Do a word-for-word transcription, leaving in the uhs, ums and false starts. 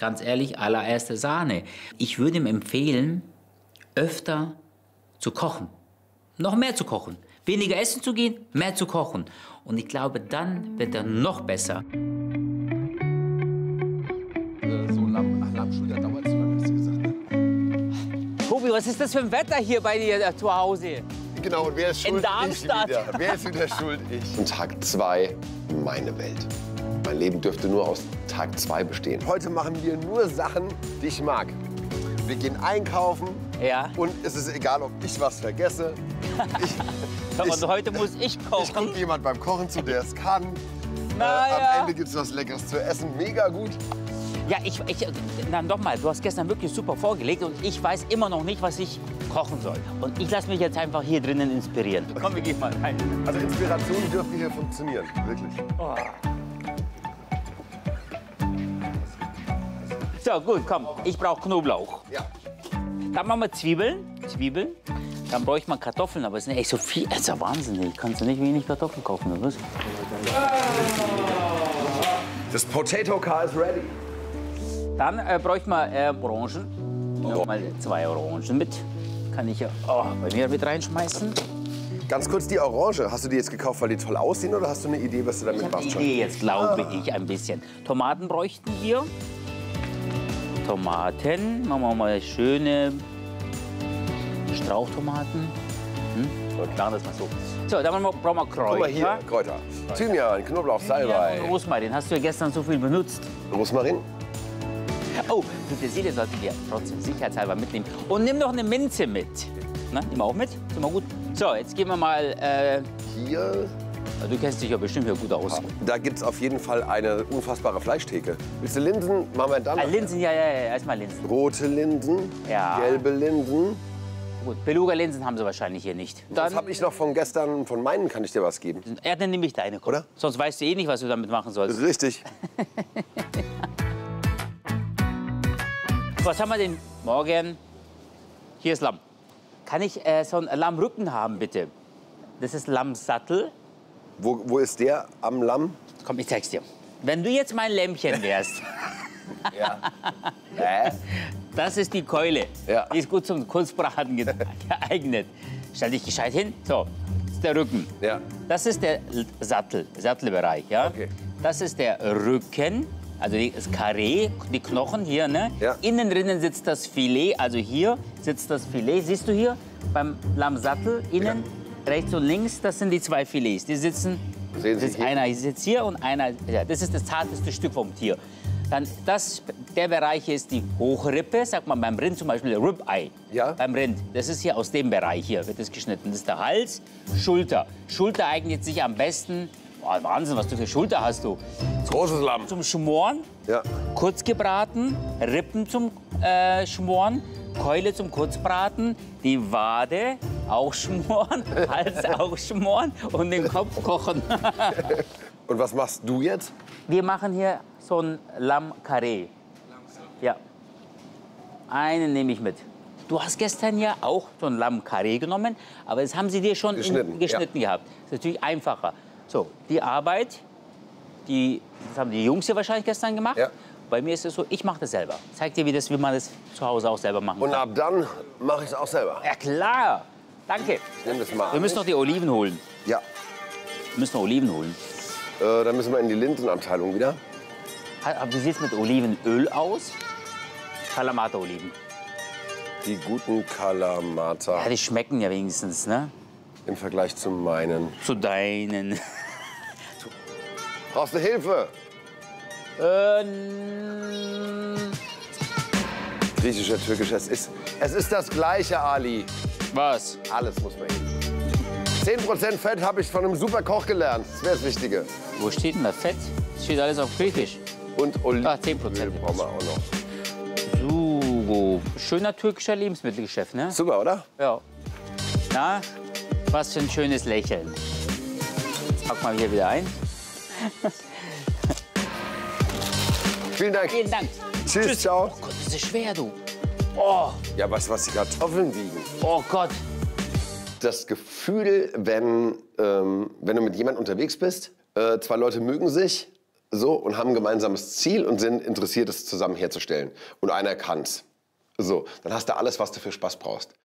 ganz ehrlich, allererste Sahne. Ich würde ihm empfehlen, öfter zu kochen. Noch mehr zu kochen. Weniger essen zu gehen, mehr zu kochen. Und ich glaube, dann wird er noch besser. So Lamm, ach, Lammschulter dauert zu lange, hast du gesagt, ne? Tobi, was ist das für ein Wetter hier bei dir äh, zu Hause? Genau, und wer ist schuld? In Darmstadt. Ich wieder. Wer ist wieder schuld? Ich. Und Tag zwei, meine Welt. Mein Leben dürfte nur aus Tag zwei bestehen. Heute machen wir nur Sachen, die ich mag. Wir gehen einkaufen. Ja. Und es ist egal, ob ich was vergesse. Ich, Und ich, heute muss ich kochen. Ich gucke jemand beim Kochen zu, der es kann. Na äh, ja. Am Ende gibt es was Leckeres zu essen. Mega gut. Ja, ich, ich, na noch mal, du hast gestern wirklich super vorgelegt und ich weiß immer noch nicht, was ich kochen soll. Und ich lasse mich jetzt einfach hier drinnen inspirieren. Komm, wir gehen mal rein. Also Inspiration dürfte hier funktionieren, wirklich. Oh. So, gut, komm, ich brauche Knoblauch. Ja. Dann machen wir Zwiebeln. Zwiebeln. Dann bräuchte man Kartoffeln, aber es sind echt so viel. Das ist ja Wahnsinn, ich kann so nicht wenig Kartoffeln kaufen, oder was? Das Potato Car is ready. Dann äh, bräuchte man äh, Orangen. Noch mal zwei Orangen mit. Kann ich ja oh, bei mir mit reinschmeißen. Ganz kurz, die Orange, hast du die jetzt gekauft, weil die toll aussehen, oder hast du eine Idee, was du damit Ich habe machst? eine Idee jetzt, glaube Ah. ich, ein bisschen. Tomaten bräuchten wir. Tomaten, machen wir mal schöne Strauchtomaten. Hm? So, klar, das mal so. So, dann brauchen wir Kräuter. Guck mal hier, Kräuter. Thymian, Knoblauch, Ja, Salbei. und Rosmarin, hast du ja gestern so viel benutzt. Rosmarin? Oh, Petersilie sollten wir trotzdem sicherheitshalber mitnehmen. Und nimm noch eine Minze mit. Na, nimm wir auch mit, ist immer gut. So, jetzt gehen wir mal, äh, Hier, du kennst dich ja bestimmt hier gut aus. da gibt es auf jeden Fall eine unfassbare Fleischtheke. Willst du Linsen? Machen wir dann. Ah, Linsen, ja, ja, ja, erstmal Linsen. Rote Linsen, Ja. gelbe Linsen. Gut, Beluga-Linsen haben sie wahrscheinlich hier nicht. Das Dann, habe ich noch von gestern, von meinen kann ich dir was geben. ja, dann nehme ich deine, komm. Oder? Sonst weißt du eh nicht, was du damit machen sollst. Richtig. Was haben wir denn morgen? Hier ist Lamm. Kann ich äh, so einen Lammrücken haben, bitte? Das ist Lammsattel. Wo, wo ist der am Lamm? Komm, ich zeig's dir. Wenn du jetzt mein Lämmchen wärst, Ja. Hä? das ist die Keule. Ja. Die ist gut zum Kurzbraten ge- geeignet. Stell dich gescheit hin. So, das ist der Rücken. Ja. Das ist der L- Sattel, Sattelbereich. Ja? Okay. Das ist der Rücken, also die- das Karree, die Knochen hier. Ne? Ja. Innen drinnen sitzt das Filet, also hier sitzt das Filet. Siehst du hier beim Lammsattel innen, rechts und links, das sind die zwei Filets. Die sitzen, Sehen Sie das ist hier? einer sitzt hier und einer, ja, das ist das zarteste Stück vom Tier. Dann das, der Bereich ist die Hochrippe, sagt man beim Rind zum Beispiel Ribeye. Ja. Beim Rind, das ist hier aus dem Bereich hier, wird das geschnitten. Das ist der Hals, Schulter. Schulter eignet sich am besten, boah, Wahnsinn, was du für Schulter hast du. Großes Lamm. Zum Schmoren, Ja. kurz gebraten, Rippen zum äh, Schmoren, Keule zum Kurzbraten, die Wade auch schmoren, Hals auch schmoren und den Kopf kochen. Und was machst du jetzt? Wir machen hier so ein Lamm-Karree. Ja. Einen nehme ich mit. Du hast gestern ja auch so ein Lamm-Karree genommen, aber das haben sie dir schon Geschnitten, in, geschnitten gehabt. Das ist natürlich einfacher. So, die Arbeit, die, das haben die Jungs hier wahrscheinlich gestern gemacht. Ja. Bei mir ist es so, ich mache das selber. Zeig dir, wie, das, wie man das zu Hause auch selber machen Und kann. ab dann mache ich es auch selber. Ja, klar. Danke. Ich nehme das mal Wir an. müssen noch die Oliven holen. Ja. Wir müssen noch Oliven holen. Äh, dann müssen wir in die Linsenabteilung wieder. Ha- Wie sieht es mit Olivenöl aus? Kalamata-Oliven. Die guten Kalamata Ja, die schmecken ja wenigstens, ne? im Vergleich zu meinen. Zu deinen. Brauchst du Hilfe? ähm, Griechischer, türkischer, es ist, es ist das Gleiche, Ali. was? Alles muss man hin. zehn Prozent Fett habe ich von einem super Koch gelernt. Das wäre das Wichtige. Wo steht denn da Fett? Das steht alles auf Griechisch. Und Oliven Ah, zehn Prozent. brauchen wir auch noch. So, schöner türkischer Lebensmittelgeschäft, ne? Super, oder? Ja. Na, was für ein schönes Lächeln. Jetzt pack mal hier wieder ein. Vielen Dank. Vielen Dank. Tschüss, ciao. Oh Gott, das ist schwer, du. Oh, Ja, weißt du, was die Kartoffeln wiegen? oh Gott. Das Gefühl, wenn, ähm, wenn du mit jemandem unterwegs bist, äh, zwei Leute mögen sich, so, und haben ein gemeinsames Ziel und sind interessiert, es zusammen herzustellen. Und einer kann's. So, dann hast du alles, was du für Spaß brauchst.